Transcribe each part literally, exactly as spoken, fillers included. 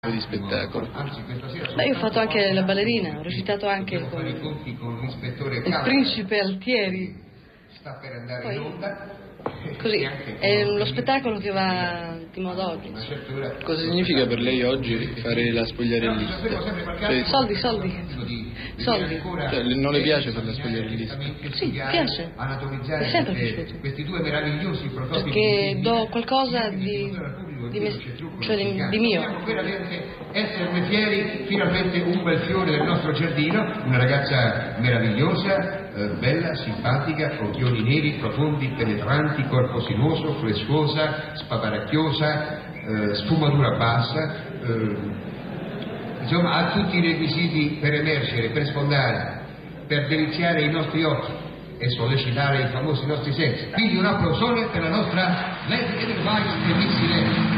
di spettacolo. Beh, io ho fatto anche la ballerina, ho recitato anche con il principe Altieri. Poi, così, è lo spettacolo che va di moda oggi. Cosa significa per lei oggi fare la spogliarellista? Cioè, soldi, soldi, soldi. Cioè, non le piace fare la spogliarellista? Sì, piace, è sempre piaciuto. Perché do qualcosa di, di, me, cioè di, di mio. Esserne fieri, finalmente un bel fiore del nostro giardino, una ragazza meravigliosa, eh, bella, simpatica, occhioni neri, profondi, penetranti, corpo sinuoso, flessuosa, spavaracchiosa, eh, sfumatura bassa, eh, insomma ha tutti i requisiti per emergere, per sfondare, per deliziare i nostri occhi e sollecitare i famosi nostri sensi. Quindi un applausone per la nostra Lady Edelweiss e Missy Lady.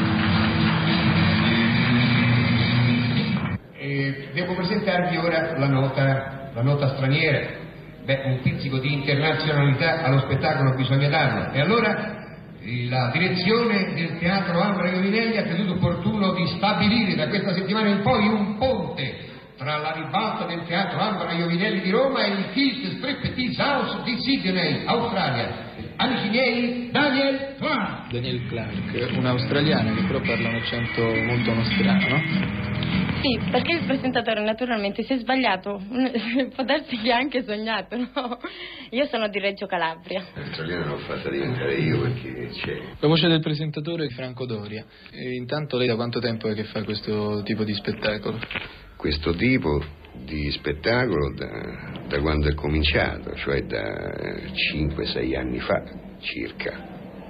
E devo presentarvi ora la nota, la nota straniera. Beh, un pizzico di internazionalità allo spettacolo bisogna darlo. E allora la direzione del Teatro Ambra Iovinelli ha creduto opportuno di stabilire da questa settimana in poi un ponte tra la ribalta del Teatro Ambra Iovinelli di Roma e il Kilt Striptease House di Sydney, Australia. Amici miei, Daniel Clark. Daniel Clark, un'australiana che però parla un accento molto nostrano, no? Sì, perché il presentatore naturalmente si è sbagliato, può darsi che ha anche sognato, no? Io sono di Reggio Calabria. L'australiana l'ho fatta diventare io perché c'è. La voce del presentatore è Franco Doria. E intanto lei da quanto tempo è che fa questo tipo di spettacolo? Questo tipo di spettacolo da, da quando è cominciato, cioè da cinque sei anni fa circa.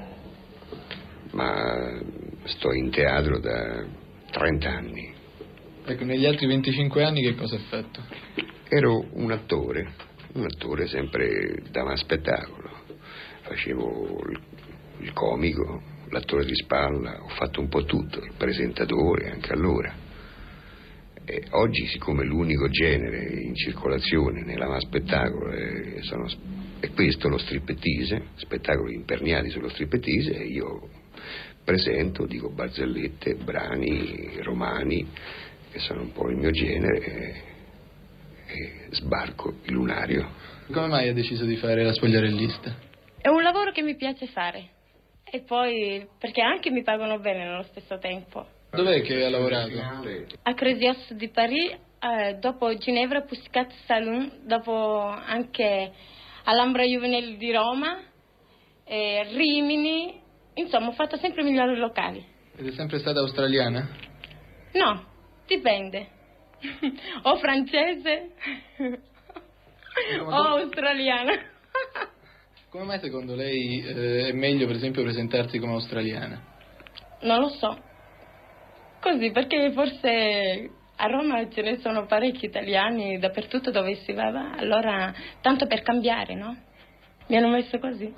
Ma sto in teatro da trenta anni. Ecco, negli altri venticinque anni che cosa ha fatto? Ero un attore, un attore sempre da spettacolo. Facevo il, il comico, l'attore di spalla, ho fatto un po' tutto, il presentatore anche allora. E oggi, siccome l'unico genere in circolazione nella spettacolo è, sono, è questo, lo striptease, spettacoli imperniati sullo striptease, e io presento, dico barzellette, brani romani, che sono un po' il mio genere, e, e sbarco il lunario. Come mai ha deciso di fare la spogliarellista? È un lavoro che mi piace fare, e poi perché anche mi pagano bene nello stesso tempo. Dov'è che ha lavorato? A Cresios di Paris, eh, dopo Ginevra Pussycat Saloon, dopo anche all'Ambra Iovinelli di Roma, eh, Rimini, insomma ho fatto sempre migliori locali. Ed è sempre stata australiana? No, dipende. O francese o australiana. Come mai secondo lei eh, è meglio per esempio presentarsi come australiana? Non lo so. Così, perché forse a Roma ce ne sono parecchi italiani dappertutto dove si va, allora tanto per cambiare, no? Mi hanno messo così.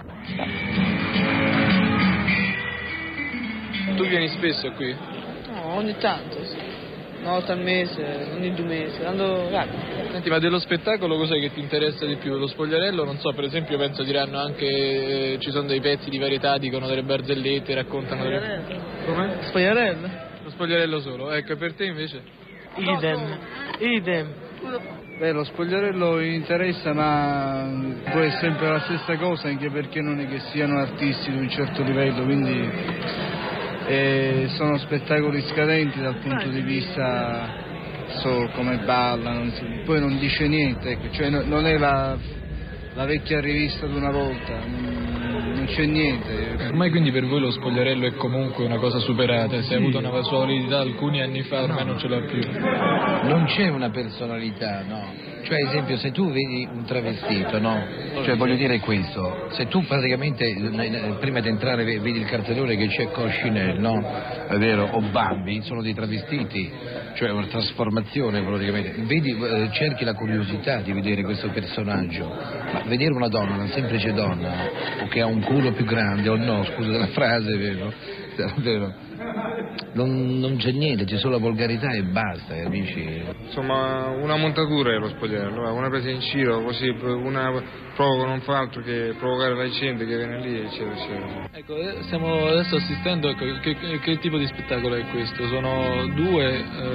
Tu vieni spesso qui? No, ogni tanto, sì. Una volta al mese, ogni due mesi, andando rapido. Senti, ma dello spettacolo cos'è che ti interessa di più? Lo spogliarello, non so, per esempio penso diranno anche, eh, ci sono dei pezzi di varietà, dicono delle barzellette, raccontano Spogliarello. delle... Come? Spogliarello? Lo spogliarello solo, ecco, per te invece? Idem, idem. Beh, lo spogliarello interessa, ma può essere sempre la stessa cosa, anche perché non è che siano artisti di un certo livello, quindi eh, sono spettacoli scadenti dal punto di vista, so come ballano, poi non dice niente, ecco, cioè no, non è la, la vecchia rivista di una volta, non c'è niente. Ormai quindi per voi lo spogliarello è comunque una cosa superata, se sì. Ha avuto una sua validità alcuni anni fa, ormai no, non ce l'ha più. Non c'è una personalità, no. Cioè, ad esempio, se tu vedi un travestito, no? Cioè, voglio dire questo, se tu praticamente, prima di entrare vedi il cartellone che c'è Coscinelle, no? È vero, o Bambi, sono dei travestiti, cioè una trasformazione praticamente. Vedi, cerchi la curiosità di vedere questo personaggio, ma vedere una donna, una semplice donna, o che ha un culo più grande, o no, scusa la frase, vero? Vero? non, non c'è niente, c'è solo volgarità e basta, capisci? Insomma, una montatura è lo spogliarello, una presa in giro, così una provoca non fa altro che provocare la gente che viene lì, eccetera, eccetera. Ecco, stiamo adesso assistendo, ecco, che, che, che tipo di spettacolo è questo? Sono due... Eh...